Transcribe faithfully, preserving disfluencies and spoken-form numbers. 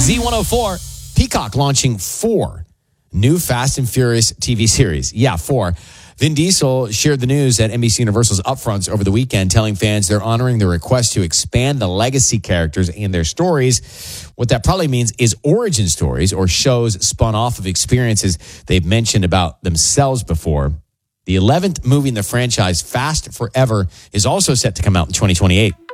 Z one oh four, Peacock launching four new Fast and Furious T V series. Yeah, four. Vin Diesel shared the news at N B C Universal's Upfronts over the weekend, telling fans they're honoring the request to expand the legacy characters and their stories. What that probably means is origin stories or shows spun off of experiences they've mentioned about themselves before. The eleventh movie in the franchise, Fast Forever, is also set to come out in twenty twenty-eight.